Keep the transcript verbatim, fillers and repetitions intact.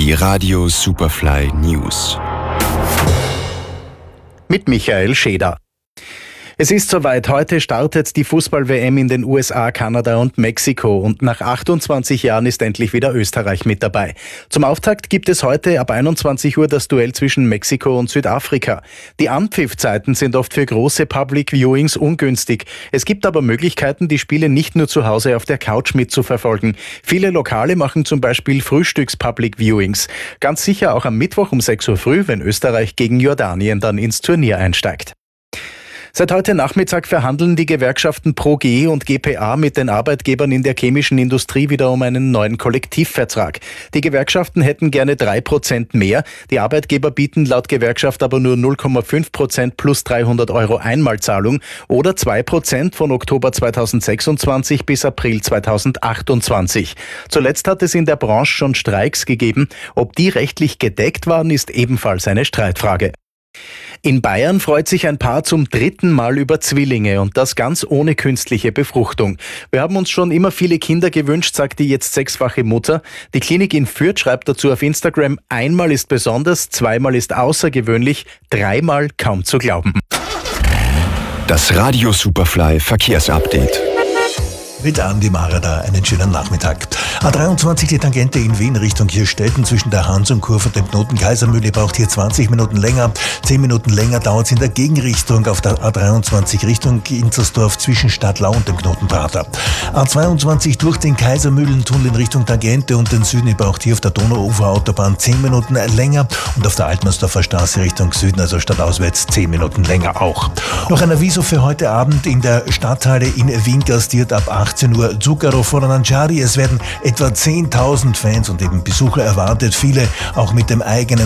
Die Radio Superfly News. Mit Michael Scheder. Es ist soweit. Heute startet die Fußball-W M in den U S A, Kanada und Mexiko. Und nach achtundzwanzig Jahren ist endlich wieder Österreich mit dabei. Zum Auftakt gibt es heute ab einundzwanzig Uhr das Duell zwischen Mexiko und Südafrika. Die Anpfiffzeiten sind oft für große Public Viewings ungünstig. Es gibt aber Möglichkeiten, die Spiele nicht nur zu Hause auf der Couch mitzuverfolgen. Viele Lokale machen zum Beispiel Frühstücks-Public Viewings. Ganz sicher auch am Mittwoch um sechs Uhr früh, wenn Österreich gegen Jordanien dann ins Turnier einsteigt. Seit heute Nachmittag verhandeln die Gewerkschaften ProG und G P A mit den Arbeitgebern in der chemischen Industrie wieder um einen neuen Kollektivvertrag. Die Gewerkschaften hätten gerne drei Prozent mehr. Die Arbeitgeber bieten laut Gewerkschaft aber nur null Komma fünf Prozent plus dreihundert Euro Einmalzahlung oder zwei Prozent von Oktober zweitausendsechsundzwanzig bis April zweitausendachtundzwanzig. Zuletzt hat es in der Branche schon Streiks gegeben. Ob die rechtlich gedeckt waren, ist ebenfalls eine Streitfrage. In Bayern freut sich ein Paar zum dritten Mal über Zwillinge und das ganz ohne künstliche Befruchtung. Wir haben uns schon immer viele Kinder gewünscht, sagt die jetzt sechsfache Mutter. Die Klinik in Fürth schreibt dazu auf Instagram: Einmal ist besonders, zweimal ist außergewöhnlich, dreimal kaum zu glauben. Das Radio Superfly Verkehrsupdate. Mit Andi Marada einen schönen Nachmittag. A dreiundzwanzig die Tangente in Wien Richtung Kirchstetten zwischen der Hans-und-Kurve und dem Knoten Kaisermühle braucht hier zwanzig Minuten länger. zehn Minuten länger dauert es in der Gegenrichtung auf der A dreiundzwanzig Richtung Inzersdorf zwischen Stadtlau und dem Knoten Prater. A zweiundzwanzig durch den Kaisermühlentunnel in Richtung Tangente und den Süden braucht hier auf der Donauuferautobahn zehn Minuten länger und auf der Altmannsdorfer Straße Richtung Süden, also stadtauswärts, zehn Minuten länger auch. Noch ein Aviso für heute Abend in der Stadthalle in Wien gastiert ab achtzehn Uhr Zucchero Fornanciari. Es werden etwa zehntausend Fans und eben Besucher erwartet, viele auch mit dem eigenen